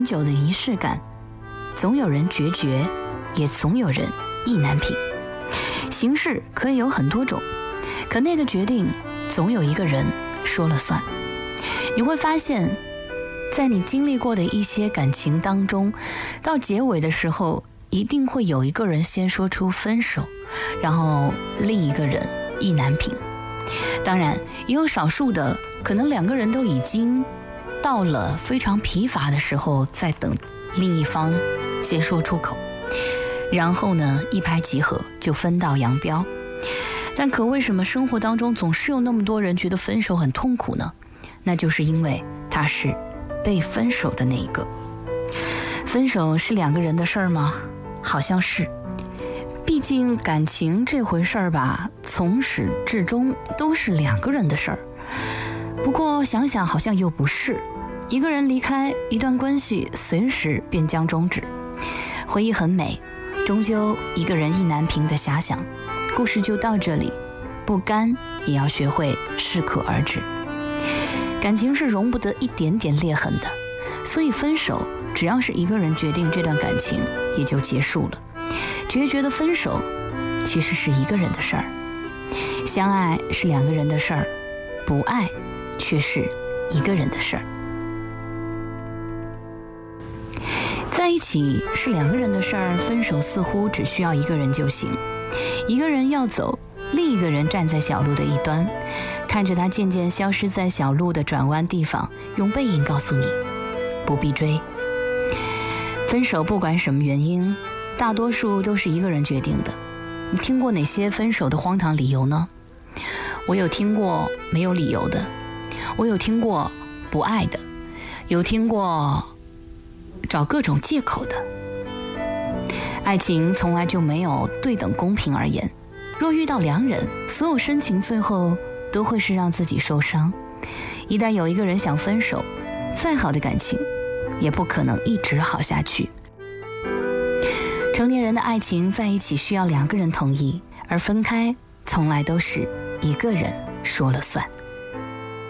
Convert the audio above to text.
久的仪式感，总有人决绝，也总有人意难平。形式可以有很多种，可那个决定总有一个人说了算。你会发现，在你经历过的一些感情当中，到结尾的时候，一定会有一个人先说出分手，然后另一个人意难平。当然，也有少数的，可能两个人都已经到了非常疲乏的时候，再等另一方先说出口，然后呢，一拍即合，就分道扬镳。但可为什么生活当中总是有那么多人觉得分手很痛苦呢？那就是因为他是被分手的那一个。分手是两个人的事儿吗？好像是。毕竟感情这回事儿吧，从始至终都是两个人的事儿。不过想想好像又不是，一个人离开一段关系，随时便将终止。回忆很美，终究一个人意难平的遐想。故事就到这里，不甘也要学会适可而止。感情是容不得一点点裂痕的，所以分手只要是一个人决定，这段感情也就结束了。决绝的分手其实是一个人的事儿，相爱是两个人的事儿，不爱却是一个人的事儿。在一起是两个人的事儿，分手似乎只需要一个人就行。一个人要走，另一个人站在小路的一端，看着他渐渐消失在小路的转弯地方，用背影告诉你不必追。分手不管什么原因，大多数都是一个人决定的。你听过哪些分手的荒唐理由呢？我有听过没有理由的，我有听过不爱的，有听过找各种借口的。爱情从来就没有对等公平而言，若遇到良人，所有深情最后都会是让自己受伤。一旦有一个人想分手，再好的感情也不可能一直好下去。成年人的爱情在一起需要两个人同意，而分开从来都是一个人说了算。